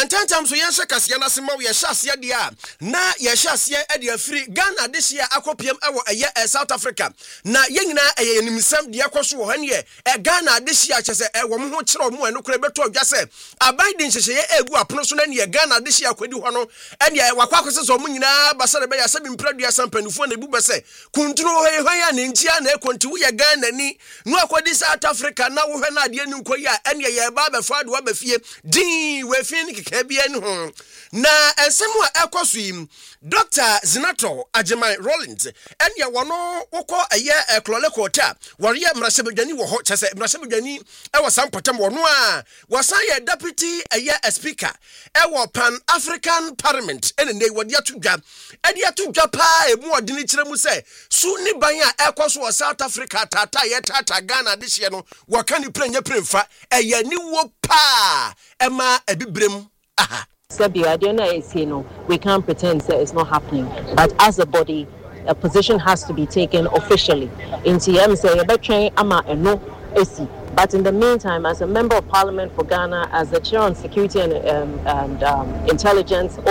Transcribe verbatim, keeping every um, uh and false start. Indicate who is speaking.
Speaker 1: entantam so yense kasia na sema ye hyasia de a na ye hyasia e de afiri Ghana de hia akopiem ewo eye South Africa na yenyina eye nimsam de akoso wo hane e Ghana de hia kyese e wo ho kire mo eno kure beto adwase abandin hyehyeye egu apono so na ne Ghana de hia kwadi ho no ene e wakwa akose so mo nyina basare be ya sabi mpradua sampanufo na ebu bese kunturo he he ya ne ntia na ekonti wo ye Ghana ni no akwadi South Africa na wo hwe na ade ni nkoyi a ene ye ba be fa de wa ba fie din we fie ni keke bia ni ho na ensemu a ekoso yim Doctor Zinato Ajeman Rollins ene wono wokọ eye eklole kota woriye mrasebedwani wo ho chese mrasebedwani e wasan potem wono a wasan ye deputy eye speaker e wo Pan African Parliament ene ne wodi atudwa e di atudwa pa e mu odini kire mu se su ni ban a ekoso wo South Africa tata ye tata Ghana de hye no wo ka ni prenya premfa eye ni wo pa e ma ebibrem aha
Speaker 2: Sebi, I don't know, you know, we can't pretend that it's not happening. But as a body, a position has to be taken officially. In T M, say, ama no esi. But in the meantime, as a member of Parliament for Ghana, as the chair on security and, um, and um, intelligence,